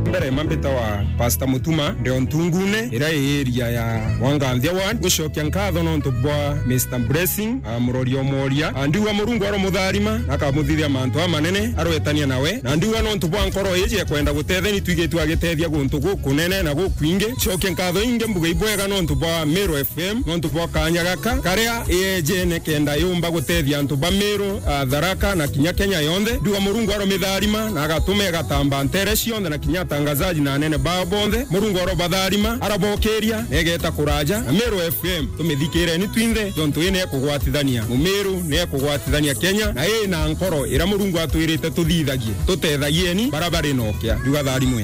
mbere mambita wa Pastor Mutuma ndio ntungune ira area ya Wanganthia one gucokia nkatho no ntubwa Mr Blessing murorio moria andiwa murungu aro mutharima akamuthithia mantu amanene arwetania nawe na ndiwa no ntubwa nkoro yeje kwenda gutetheni twigetu agitethia guntu gukunene na gukwinge cokia nkatho inge mbuga ibwega no ntubwa Mero FM no ntubwa kanya gaka karia yeje ne kenda yumba gutethia ntubwa Mero Tharaka na kinya Kenya yonde ndiwa murungu aro mitharima na agatume gatamba ntere cionde na kinya tangazaji na nene babonde murungu aro batharima arabokeria negeta kuraja Mero FM tumithikire ni twinde tontu ine kugwatithania Mumeru ne kugwatithania Kenya na na nkoro ira murungu atwirite tuthithagie tutethagieni barabara nokia ndiwa thari mwe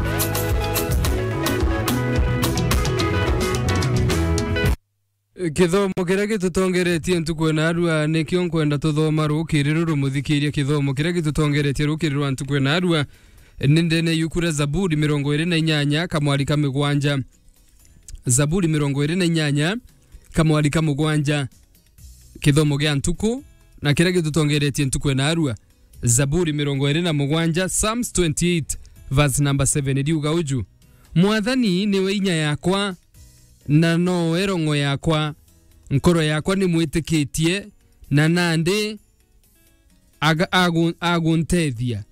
kithomo kiria gitutongeretie ntukwena arua nikio nkwenda tuthoma rukiriro rumuthikiria kithomo kiria gitutongeretie rukiriro ntukwena arua nindene yukura Zaburi 28 kamwari kamigwanja Zaburi 28 kamwari kamugwanja kithomo gia ntuku na kiria gitutongeretie ntukwena arua Zaburi 27 Psalms 28 verse number 7 diuga uju Mwathani niwe inya yakwa na no erongo yakwa nkoro yakwa ni mwitikitie na nandi aguntethia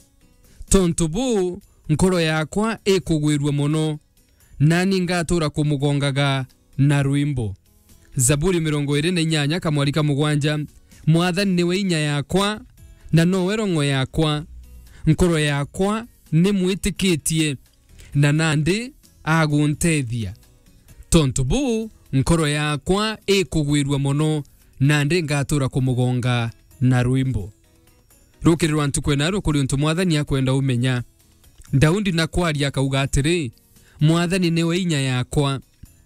tontubu nkoro yakwa ikugwirwa muno nani ngatura kumugongaga na rwimbo Zaburi 28 kamwari kamugwanja Mwathani niwe inya yakwa na no erongo yakwa nkoro yakwa ni mwitikitie na nandi aguntethia tontubu nkoro yakwa ikugwirwa muno nandi ngatura kumugonga na rwimbo rukirirwa ntukwena ru kuri untu Mwathani akwenda umenya Daundi na kwaria akauga atiri Mwathani niwe inya yakwa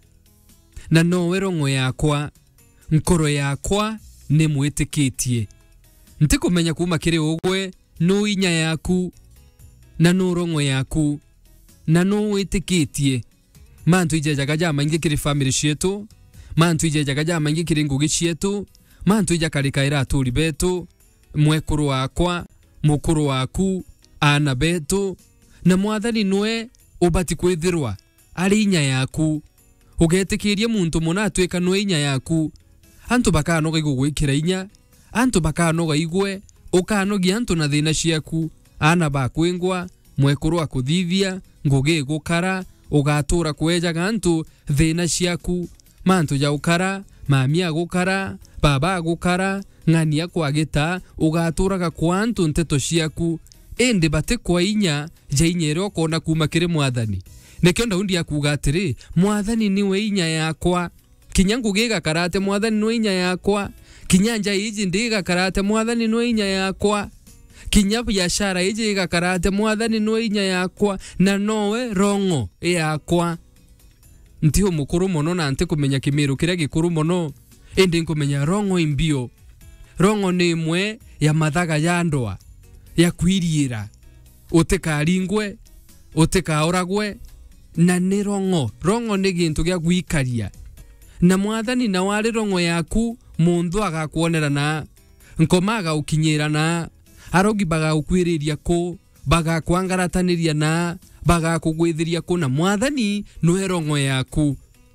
na no erongo yakwa nkoro yakwa ni mwitikitie ntikumenya kuma kiri ugwe no inya yaku na no rongo yaku na no witikitie mantu ijejaga jama ingi kiri family shetu mantu ijejaga jama ingi kiri ngugi shetu mantu ijakarika ira aturi betu mwekuru wakwa mukuru waku ana betu na Mwathani nwe ubati kwithirwa ari inya yaku ugetikiria muntu muna atwika nwe inya yaku antu bakanoga igugwikira inya antu bakanoga igwe ukanogia antu na thina ciaku ana bakwingwa mwekuru akuthithia ngugi gukara ugatura kwejaga antu thina ciaku mantu ja ukara mamia gukara baba gukara ng'ania kwagita ugaturaga kwa antu nteto ciaku ende bate kwa inya jainyero kona kuma kire Mwathani nekyo Daundi akuga atiri Mwathani niwe inya yakwa kinyangu giga karate Mwathani niwe inya yakwa kinyanja iji ndiga karate Mwathani niwe inya yakwa kinya biashara iji iga karate Mwathani niwe inya yakwa na nowe rongo yakwa ntio mukuru mono na ante kumenya kimiru kiria gikuru mono ende nkumenya rongo imbio rongo ni imwe ya mathaga ya ndoa ya kwiriira utikaringwe utikaoragwe na ni rongo ni gintu gia gwikaria na Mwathani na wari rongo yaku mundu agakuonera na nkomaga ukinyira na arogi baga ukwiriria ku baga kwangarataniriya na baga kugwithiria ku na Mwathani no rongo yaku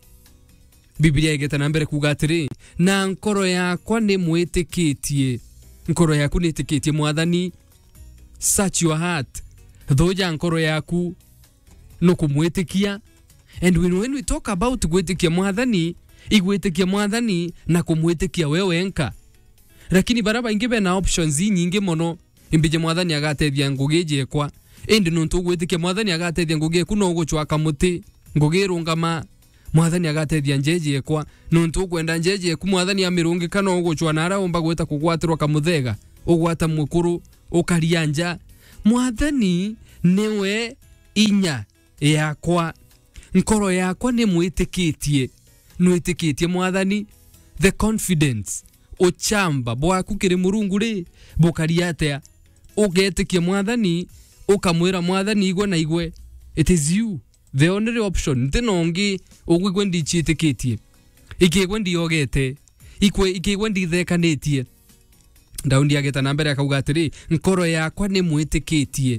Biblia igeta mbere kuga atiri na nkoro yakwa ni mwitikitie nkoro yaku ni itikitie Mwathani search your heart thoja nkoro yaku no kumwitikia and when we talk about gwitikia Mwathani igwitikia Mwathani na kumwitikia wewe enka lakini baraba ingibe na options nyingi mono imbije Mwathani agatethia ngugeje kwa indi nuntu gwitikia Mwathani agatethia nguge kuno guchwa kamuti nguge rungama Mwathani agatethia njeje kwa nuntu kwenda njeje ku Mwathani amirungi kana guchwa nara umba gweta kugwatirwa kamuthega ugwata mukuru ukarianja Mwathani niwe inya yakwa nkoro yakwa ni mwitikitie nwitikitie Mwathani the confidence ochamba bwaku kiri murungu ri bukariatea ugetikia Mwathani ukamwira Mwathani igwe na igwe it is you the only option ntinongi ugwe ndichitikitie ikigwe ndiogete ikigwe ndithekanitie Daundi ageta na mbere akauga atiri nkoro yakwa ni mwitikitie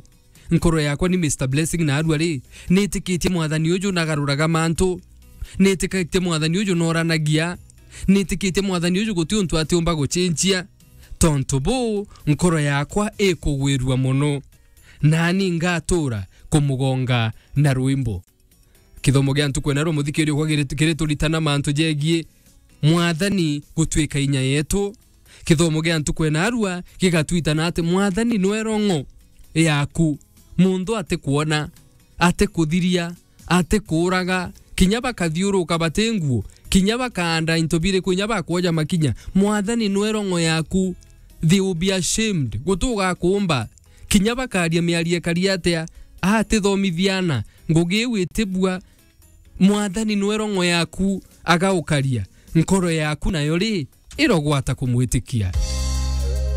nkoro yakwa ni Mr Blessing na arua ri nitikitie mwathani uju nagaruraga mantu nitikitie mwathani uju noranagia nitikitie mwathani uju guti untu atiumba gucenjia tontu bu nkoro yakwa ikugwirwa muno nani ngatura kumugonga na rwimbo kithomo gya ntuko na muthikiri kwa gire turitana mantu jegie mwathani gutwika inya yetu kithomo gya ntuko na arua gigatwitana ati mwathani nwerongo yaku mundu ate kuona ate kuthiria ate kuraga kinya bakathiuruka batenguo kinya bakaanda intobire kunya bakwoja makinya mwathani nwerongo yaku they will be ashamed gutuga kumba kinya bakaria miarie kariatea ate thomithiana ngugi witibua mwathani nwerongo yaku agaukaria nkoro yaku nayo ri irogwata kumwitikia